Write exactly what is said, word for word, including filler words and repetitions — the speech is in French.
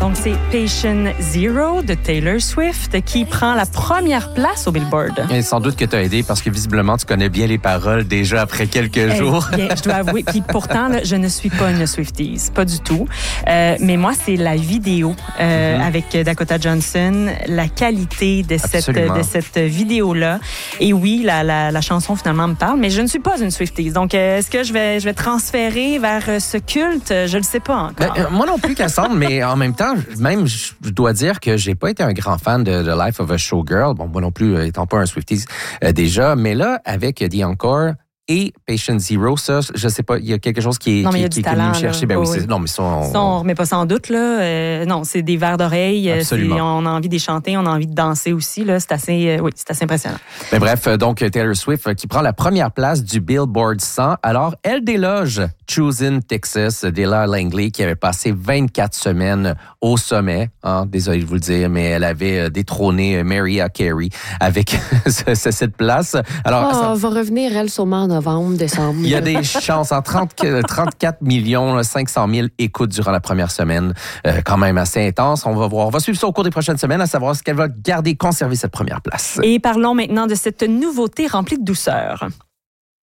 Donc, c'est Patient Zero de Taylor Swift qui prend la première place au Billboard. Et sans doute que tu as aidé parce que visiblement, tu connais bien les paroles déjà après quelques Eh jours. bien, je dois avouer. Puis pourtant, là, je ne suis pas une Swifties, pas du tout. Euh, mais moi, c'est la vidéo euh, mm-hmm. avec Dakota Johnson, la qualité de cette, de cette vidéo-là. Et oui, la, la, la chanson finalement me parle, mais je ne suis pas une Swifties. Donc, euh, est-ce que je vais, je vais transférer vers ce culte? Je ne le sais pas encore. Ben, moi non plus, Cassandre, mais en même temps, même, je dois dire que j'ai pas été un grand fan de The Life of a Showgirl. Bon, moi non plus, étant pas un Swifties euh, déjà. Mais là, avec The Encore et Patient Zero, ça, je sais pas, il y a quelque chose qui est, non, mais qui, il y a qui du est talent, venu me chercher. Ben oh, oui, oui. c'est, non, mais ça, on... ça, on remet pas ça en doute, là. Euh, non, c'est des vers d'oreille. Absolument. C'est, on a envie de les chanter, on a envie de danser aussi, là. C'est assez, euh, oui, c'est assez impressionnant. Mais bref, donc, Taylor Swift qui prend la première place du Billboard cent. Alors, elle déloge Choosing Texas, Dela Langley, qui avait passé vingt-quatre semaines au sommet. Hein, désolé de vous le dire, mais elle avait détrôné Mariah Carey avec cette place. Alors, oh, ça... elle va revenir, elle, sûrement en novembre, décembre. Il y a des chances. En trente, trente-quatre millions cinq cent mille écoutes durant la première semaine. Euh, quand même assez intense. On va voir. On va suivre ça au cours des prochaines semaines, à savoir ce qu'elle va garder, conserver cette première place. Et parlons maintenant de cette nouveauté remplie de douceur.